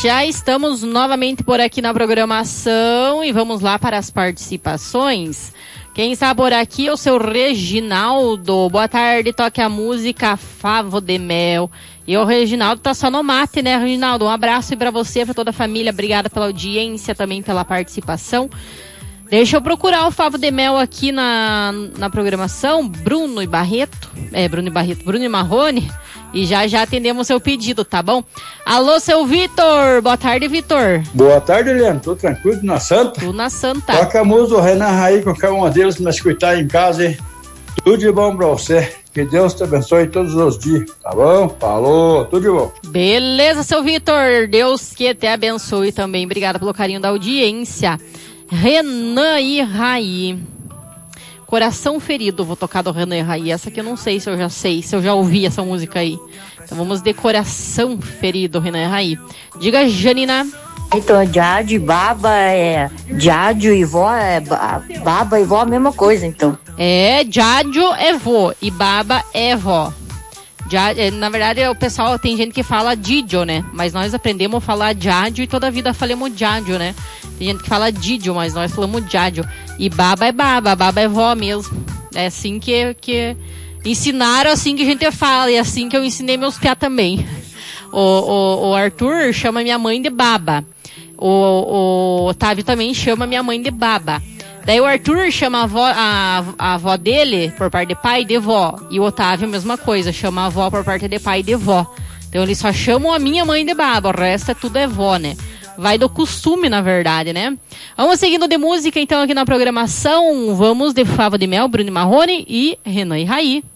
já estamos novamente por aqui na programação e vamos lá para as participações. Quem está por aqui é o seu Reginaldo. Boa tarde, toque a música Favo de Mel. E o Reginaldo tá só no mate, né, Reginaldo? Um abraço aí pra você, pra toda a família. Obrigada pela audiência, também pela participação. Deixa eu procurar o Favo de Mel aqui na programação. Bruno e Marrone. E já atendemos seu pedido, tá bom? Alô, seu Vitor. Boa tarde, Vitor. Boa tarde, Eliane. Tô tranquilo, na Santa? Tô na Santa. Toca a música do Renan Raí com cada uma deles pra escutar em casa, hein? Tudo de bom pra você. Que Deus te abençoe todos os dias, tá bom? Falou, tudo de bom. Beleza, seu Vitor. Deus que te abençoe também. Obrigada pelo carinho da audiência. Renan e Raí. Coração Ferido, vou tocar do Renan e Raí. Essa aqui eu não sei, se eu já ouvi essa música aí. Então vamos de Coração Ferido, Renan e Raí. Diga, Janina. Então, Jádio e Baba Jádio e vó Baba e vó a mesma coisa, então. Jádio é vô e Baba é vó. Na verdade, o pessoal, tem gente que fala Didio, né? Mas nós aprendemos a falar Jádio e toda a vida falamos Jádio, né? Tem gente que fala Didio, mas nós falamos Jádio. E Baba é vó mesmo. É assim que ensinaram, assim que a gente fala, e assim que eu ensinei meus piá também. O Arthur chama minha mãe de Baba. O Otávio também chama minha mãe de Baba. Daí o Arthur chama a avó dele, por parte de pai, de vó. E o Otávio, a mesma coisa, chama a avó por parte de pai de vó. Então eles só chamam a minha mãe de Baba, o resto tudo é vó, né? Vai do costume, na verdade, né? Vamos seguindo de música, então, aqui na programação. Vamos de Favo de Mel, Bruno Marrone e Renan e Raí.